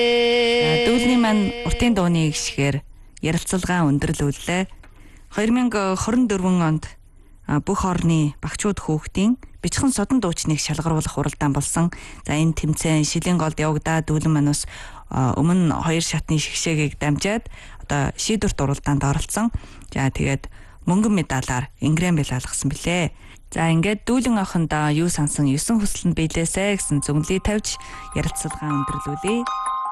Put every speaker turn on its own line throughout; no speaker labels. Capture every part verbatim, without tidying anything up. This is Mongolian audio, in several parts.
Дүүлний маань уртын дууны гişгээр ярилцлагаа өндөрлүүллээ. две тысячи двадцать четыре онд бүх орны багчууд хүүхдийн бичгэн содон дуучныг шалгаруулах уралдаан болсон. За энэ тэмцээн Шилийн голд явагдаад дүүлэн маань бас өмнө хоёр шатны шигшээгийг дамжаад одоо шийдвэрт уралдаанд оролцсон. За тэгээд мөнгөн медалаар Ингрэм бэл алгасан билээ. За ингээд дүүлэн охиндоо юу сансан есөн хүсэлтэнд биелээсэ гэсэн зөвлөе тавьж ярилцлагаа өндөрлүүлье.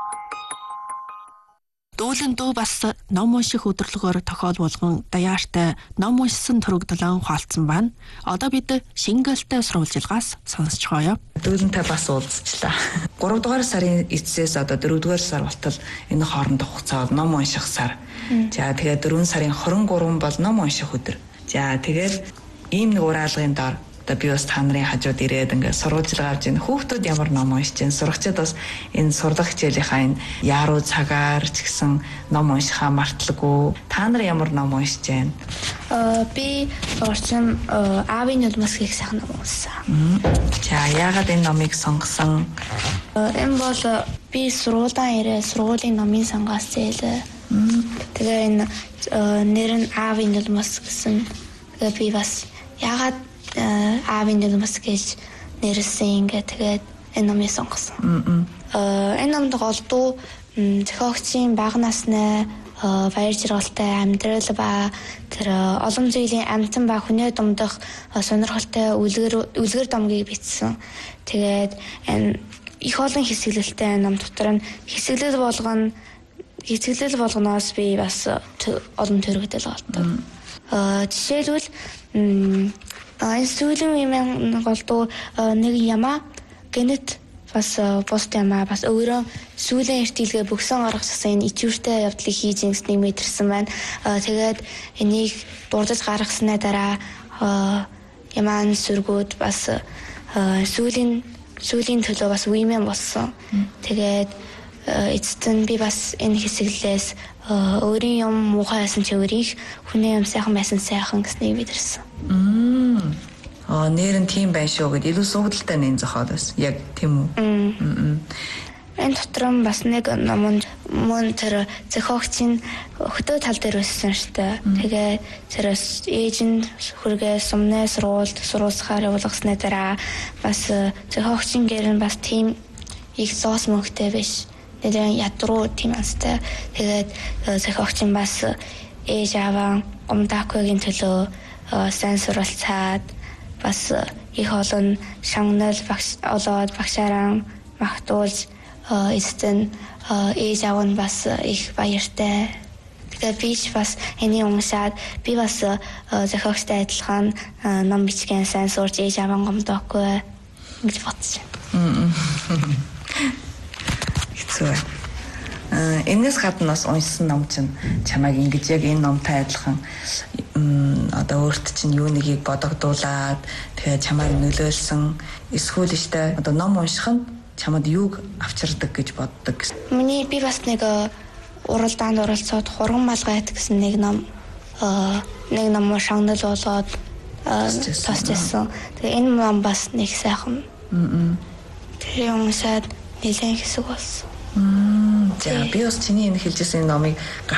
Дүүлэн дүү бас ном унших өдрлөгөөр тохиол болгон даяартай ном уншсан төрөгдлөн хаалцсан байна. Одоо бид шингэлтэй сурвалжилгаас сонсцгоё.
Дүүлэнтэй бас уулзчлаа. гурав дугаар сарын эцсээс одоо дөрөв дугаар сар болтол энэ хоорондох хугацаа ном унших сар. За тэгээд дөрвөн сарын двадцать три бол ном унших өдөр. За тэгээд ийм нэг ураалгын доор би бас та нарын хажууд ирээд ингээд сурвалжилгаа авч ийн хүүхдүүд ямар ном уншиж ийн сурагчид бас энэ сурлах хичээлийнхаа энэ яруу цагаар ч гэсэн ном уншихаа мартлаггүй. Та нар ямар ном уншиж байна?
Э би орчин аавын нулимс гэх сайхан ном уншсан.
За яагаад энэ номыг сонгосон?
Энэ бол би сургуулийн ирээ сургуулийн номын сангаас зээлээ. Тэгээ энэ нэр нь аавын нулимс гэсэн. Тэгээ би бас яагаад аавын нулимс гэж нэрлсэн ингээ тэгээд энэ номыг сонгосон. Энэ номд голдуу зохиогчийн бага насны баяр жаргалтай амьдрал ба тэр олон зүйлийн амтан ба хүнээ думдах сонирхолтой үлгэр үлгэр домгийг бичсэн. Тэгээд энэ их олон хэсэглэлтэй ном дотор нь хэсэглэл болгоно хэсэглэл болгоноос би бас олон төрөгдөл олдог. Жишээлбэл энэ сүүлийн үеийн голдуу нэг ямаа генет бас пост ямаа бас өөрөө сүүлийн эртэлгээ бөксөн гаргасан энэ ичүүртэй явдлыг хийж ингэснийг мэдэрсэн байна. Тэгээд энийг дурдж гаргаснаа дараа ямаан сүргүүд бас сүүлийн сүүлийн төлөө бас үеийн болсон. Тэгээд эцэст нь би бас энэ хэсэглээс өөрийн юм муухай байсан ч өөрийнх хүний юм сайхан байсан сайхан гэснийг мэдэрсэн.
Аа нэр нь тийм байх шүү гэд илүү суугдaltaй нэн зохиол бас яг тийм үү?
Энэ дотор нь бас нэг ном мөн тэр зохиогчийн хөдөө тал дээр өссөн штэ. Тэгээ тэр ээж нь хүргээ сумнаа сургуульд сурвалцахаар явуулгасны дараа бас зохиогчийн гэр нь бас тийм их зоос мөнгөтэй биш. Тэгээд ядруу тийм астай. Тэгээд зохиогчийн бас ээж аваа гомдакогийн төлөө сайн суралцаад бас их олон шагнал багш олоод багшаараа магтуулж эцэст ээж аав нь бас их баяртай. Тэгээд би ч бас энийг уншаад би бас зохиогчтой адилхан ном бичгэн сайн сурч ээж аваа гомдохгүй гэж бодсон.
Хэцүү. Аа энэс гадна бас уншсан ном чинь чамайг ингэж яг энэ номтой адилхан одоо өөрт чинь юу нэгийг бодогдуулаад тэгээ чамайг нөлөөлсөн эсвэл штэ одоо ном унших нь чамд юуг авчирдаг гэж боддог гэсэн.
Миний би бас нэг уралдаанд оролцоод хурган малгайт гэсэн нэг ном нэг ном шагнал болоод тасчихсан. Тэгээ энэ ном бас нэг сайхан. Тэр юм сад нэлээд хэсэг болсон.
За би бас чиний энэ хэлжсэн номыг